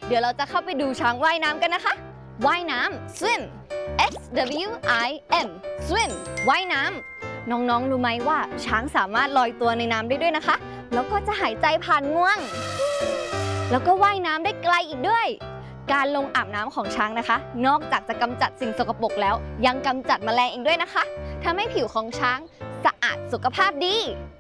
เดี๋ยวเราจะเข้าไปดูช้างว่ายน้ำกันนะคะว่ายน้ำ swim swim swim ว่ายน้ำน้องๆรู้ไหมว่าช้างสามารถลอยตัวในน้ำได้ด้วยนะคะแล้วก็จะหายใจผ่านงวงแล้วก็ว่ายน้ำได้ไกลอีกด้วยการลงอาบน้ำของช้างนะคะนอกจากจะกำจัดสิ่งสกปรกแล้วยังกำจัดแมลงอีกด้วยนะคะทำให้ผิวของช้างสะอาดสุขภาพดี